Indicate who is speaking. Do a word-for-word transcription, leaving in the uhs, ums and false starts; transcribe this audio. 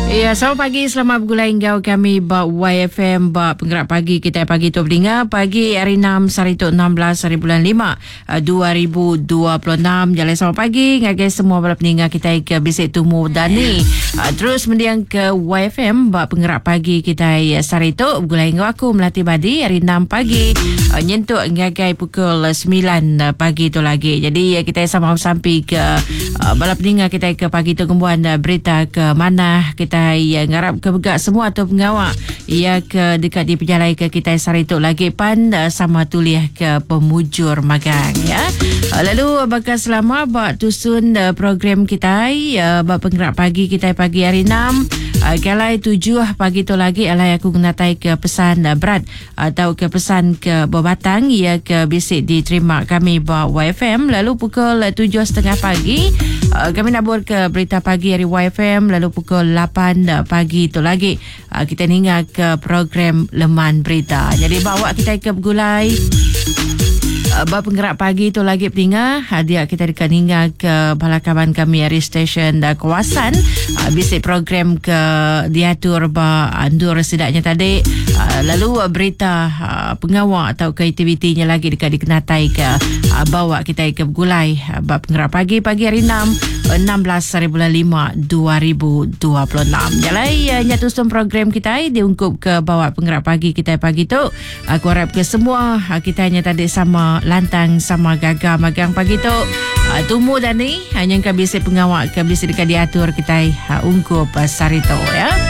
Speaker 1: Ya, selamat pagi, selamat bergulai engkau kami ba Y F M ba penggerak pagi kita pagi tu berdengar pagi hari enam Sarituk enam belas hari bulan lima dua ribu dua puluh enam. Jalan selamat pagi ngagai semua para pendengar kita ke Bisik Tumu Dani. Terus mendiang ke Y F M ba penggerak pagi kita Sarituk bergulai engkau aku Melati Badi hari enam pagi nyentuk ngagai pukul sembilan pagi tu lagi. Jadi kita sama sampai ke bala pendengar kita ke pagi tu kembuan berita ke mana kita ya ngarap ke begak semua atau pengawak ia ke dekat di penjalai ke kita Sarituk lagi pan sama tuliah ke pemujur magang ya. Lalu bakal selama bak tusun program kita ya bak penggerak pagi kita pagi hari enam kalai tujuh pagi tu lagi alai aku kenatai ke pesan berat atau ke pesan ke Bobatang ia ke bisik diterima kami ba Y F M. Lalu pukul tujuh setengah pagi kami nak buat ke berita pagi hari Y F M. Lalu pukul lapan pagi tu lagi kita ningal ke program Leman Berita. Jadi bawa kita ke bergulai Bab penggerak pagi tu lagi pendengar hadiah kita dekat hingga ke balakaban kami dari stesen dan kawasan bisik program ke diatur ba andur sedaknya tadi. Lalu berita pengawak atau ke aktivitinya lagi dekat dikenatai ke bawa kita ke bergulai bab penggerak pagi pagi hari enam enam belas hari bulan lima dua ribu dua puluh enam. Jalai nyatusun program kita diungkup ke bawa penggerak pagi kita pagi tu. Aku harap ke semua kita hanya tadi sama lantang sama gagah magang pagi tu. Uh, Tumu dan ni hanya ke bisik pengawak ke bisik dekat diatur kita uh, ungkup uh, Sarito ya.